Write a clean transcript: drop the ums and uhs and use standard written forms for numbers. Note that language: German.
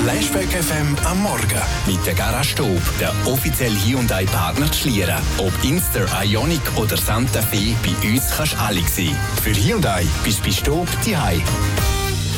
Flashback FM am Morgen. Mit der Garage Staub, der offizielle Hyundai-Partner Schlieren. Ob Inster, Ioniq oder Santa Fe, bei uns kannst du alle sehen. Für Hyundai bist du bei Staub daheim.